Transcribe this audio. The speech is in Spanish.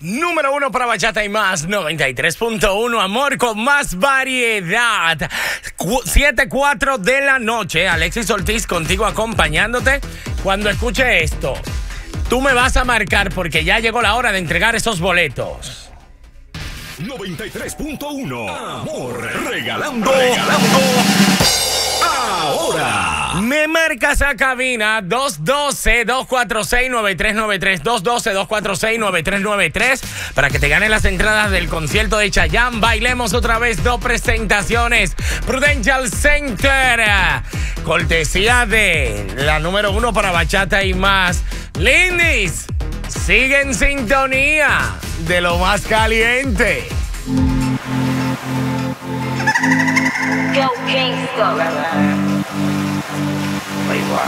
Número 1 para bachata y más, 93.1, amor con más variedad. 7:04 de la noche, Alexis Ortiz contigo acompañándote. Cuando escuche esto, tú me vas a marcar porque ya llegó la hora de entregar esos boletos. 93.1, amor, regalando ahora. Me marcas a cabina 212-246-9393, 212-246-9393 para que te ganen las entradas del concierto de Chayanne. Bailemos otra vez, 2 presentaciones. Prudential Center, cortesía de la número 1 para bachata y más. Lindis, sigue en sintonía de lo más caliente. Go Kingston.